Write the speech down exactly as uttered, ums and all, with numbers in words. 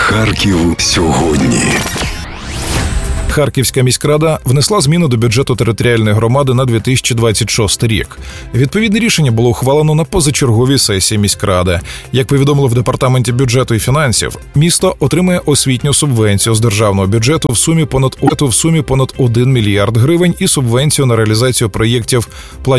Харків сьогодні. Харківська міськрада внесла зміни до бюджету територіальної громади на дві тисячі двадцять шостий рік. Відповідне рішення було ухвалено на позачерговій сесії міськради. Як повідомили в департаменті бюджету і фінансів, місто отримає освітню субвенцію з державного бюджету в сумі понад в сумі понад один мільярд гривень і субвенцію на реалізацію проєктів планів